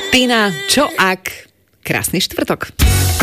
Tina, čo ak? Krásny štvrtok.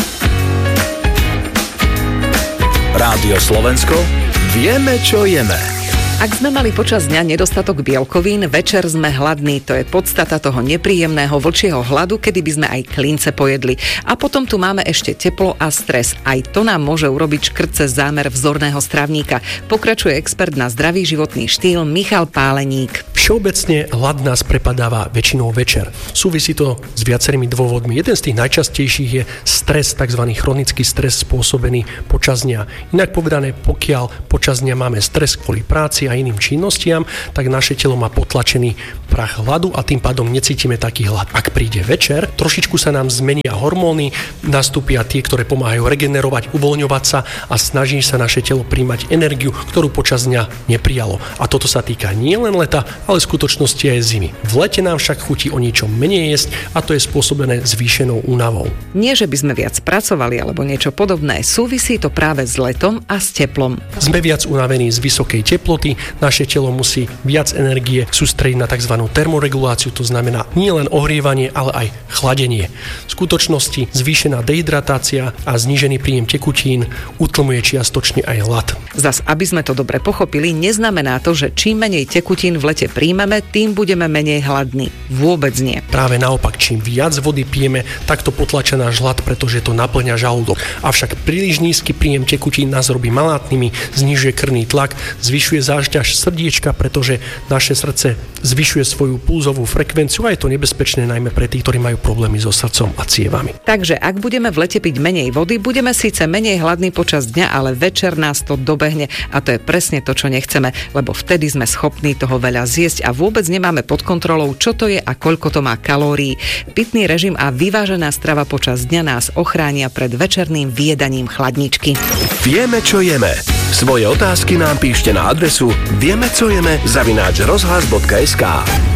Rádio Slovensko, vieme, čo jeme. Ak sme mali počas dňa nedostatok bielkovín, večer sme hladní. To je podstata toho nepríjemného vlčieho hladu, kedy by sme aj klince pojedli. A potom tu máme ešte teplo a stres. Aj to nám môže urobiť škrt cez zámer vzorného stravníka. Pokračuje expert na zdravý životný štýl Michal Páleník. Všeobecne hlad nás prepadáva väčšinou večer. Súvisí to s viacerými dôvodmi. Jeden z tých najčastejších je stres, tzv. Chronický stres spôsobený počas dňa. Inak povedané, pokiaľ počas dňa máme stres kvôli práci a iným činnostiam, tak naše telo má potlačený prach hladu a tým pádom necítime taký hlad. Ak príde večer, trošičku sa nám zmenia hormóny, nastúpia tie, ktoré pomáhajú regenerovať, uvoľňovať sa a snaží sa naše telo príjmať energiu, ktorú počas dňa neprijalo. A toto sa týka nielen leta, ale v skutočnosti aj zimy. V lete nám však chutí o niečo menej jesť a to je spôsobené zvýšenou únavou. Nie, že by sme viac pracovali alebo niečo podobné, súvisí to práve s letom a s teplom. Sme viac unavení z vysokej teploty, naše telo musí viac energie sústrediť na tzv. Termoreguláciu, to znamená nie len ohrievanie, ale aj chladenie. V skutočnosti zvýšená dehydratácia a znížený príjem tekutín utlmuje čiastočne aj hlad. Zas, aby sme to dobre pochopili, neznamená to, že čím menej tekutín v lete príjmeme, tým budeme menej hladní. Vôbec nie. Práve naopak, čím viac vody pijeme, tak to potlača náš hlad, pretože to naplňa žalúdok. Avšak príliš nízky príjem tekutín nás robí malátnymi, znižuje krvný tlak, zvyšuje záťaž srdiečka, pretože naše srdce zvyšuje svoju pulzovú frekvenciu a je to nebezpečné najmä pre tých, ktorí majú problémy so srdcom a cievami. Takže ak budeme v lete piť menej vody, budeme síce menej hladní počas dňa, ale večer nás to dobehne a to je presne to, čo nechceme, lebo vtedy sme schopní toho veľa zjesť a vôbec nemáme pod kontrolou, čo to je a koľko to má kalórií. Pitný režim a vyvážená strava počas dňa nás ochránia pred večerným vyjedaním chladničky. Vieme, čo jeme. Svoje otázky nám píšte na adresu viemecojeme@rozhlas.sk.